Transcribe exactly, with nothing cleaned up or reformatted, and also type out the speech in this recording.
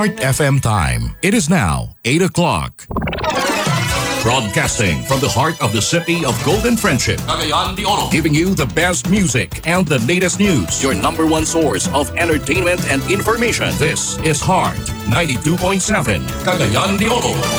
Heart F M time. It is now eight o'clock. Broadcasting from the heart of the city of Golden Friendship, Cagayan de Oro, giving you the best music and the latest news. Your number one source of entertainment and information. This is Heart ninety-two point seven, Cagayan de Oro.